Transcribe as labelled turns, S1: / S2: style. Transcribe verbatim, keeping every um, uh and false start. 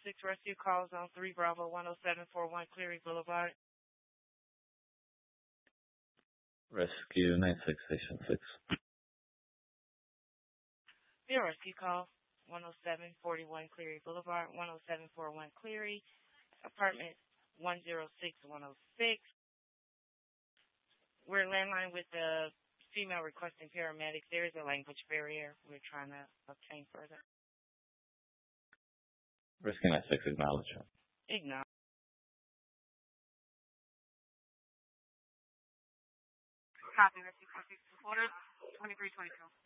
S1: six Rescue Calls on three Bravo one oh seven four one Cleary Boulevard.
S2: Rescue nine six Station six.
S1: Your rescue call, one oh seven forty-one Cleary Boulevard, one oh seven forty-one Cleary, apartment one oh six one oh six. We're landline with the female requesting paramedics. There is a language barrier we're trying to obtain further.
S2: Rescue nine six, acknowledge.
S1: Acknowledge. Copy, rescue four six reported, twenty-three twenty-two.